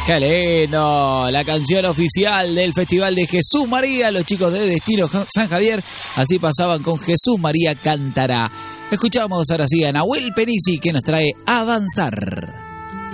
¡Qué lindo! La canción oficial del Festival de Jesús María, los chicos de Destino San Javier, así pasaban con Jesús María Cantará. Escuchamos ahora sí a Nahuel Penisi que nos trae Avanzar.